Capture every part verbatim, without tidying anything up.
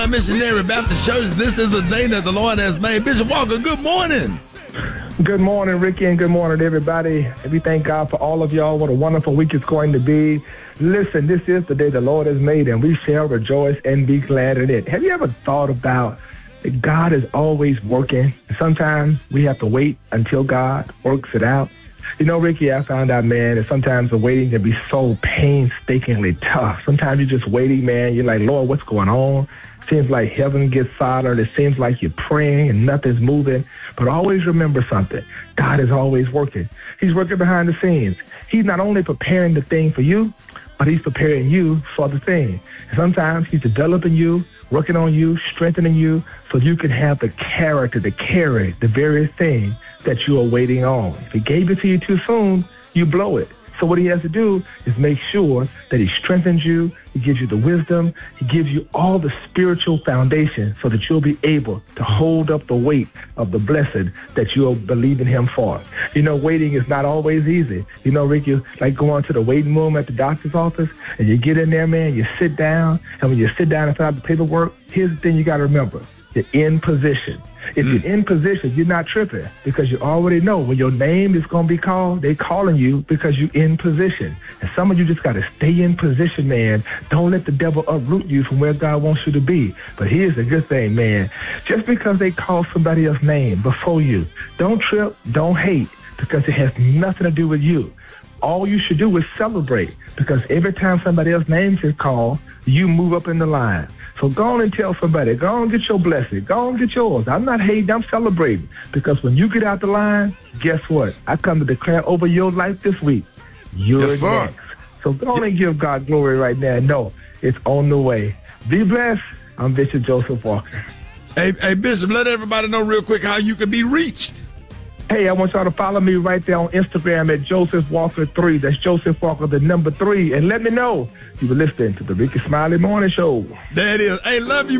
Missionary Baptist Church. This is the day that the Lord has made. Bishop Walker, good morning. Good morning, Ricky, and good morning to everybody. And we thank God for all of y'all. What a wonderful week it's going to be. Listen, this is the day the Lord has made, and we shall rejoice and be glad in it. Have you ever thought about that God is always working? Sometimes we have to wait until God works it out. You know, Ricky, I found out, man, that sometimes the waiting can be so painstakingly tough. Sometimes you're just waiting, man. You're like, Lord, what's going on? Seems like heaven gets silent. It seems like you're praying and nothing's moving. But always remember something. God is always working. He's working behind the scenes. He's not only preparing the thing for you, but he's preparing you for the thing. And sometimes he's developing you, working on you, strengthening you, so you can have the character to carry the very thing that you are waiting on. If he gave it to you too soon, you blow it. So what he has to do is make sure that he strengthens you, he gives you the wisdom, he gives you all the spiritual foundation so that you'll be able to hold up the weight of the blessing that you'll believe in him for. You know, waiting is not always easy. You know, Rick, you like going to the waiting room at the doctor's office, and you get in there, man, you sit down, and when you sit down and fill out the paperwork, here's the thing you got to remember. You're in position. If you're in position, you're not tripping because you already know when your name is going to be called, they're calling you because you're in position. And some of you just got to stay in position, man. Don't let the devil uproot you from where God wants you to be. But here's the good thing, man. Just because they call somebody else's name before you, don't trip, don't hate, because it has nothing to do with you. All you should do is celebrate, because every time somebody else's name is called, you move up in the line. So go on and tell somebody, go on and get your blessing, go on and get yours. I'm not hating, I'm celebrating, because when you get out the line, guess what? I come to declare over your life this week, you're yes, next. So go on and give God glory right now. No, it's on the way. Be blessed. I'm Bishop Joseph Walker. Hey, hey, Bishop, let everybody know real quick how you can be reached. Hey, I want y'all to follow me right there on Instagram at Joseph Walker three. That's Joseph Walker, the number three. And let me know you were listening to the Ricky Smiley Morning Show. There it is. Hey, love you,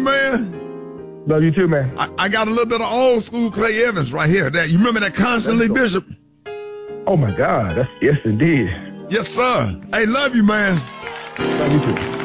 man. Love you too, man. I, I got a little bit of old school Clay Evans right here. That, you remember that constantly, Bishop? Oh, my God. That's, yes, indeed. Yes, sir. Hey, love you, man. Love you too.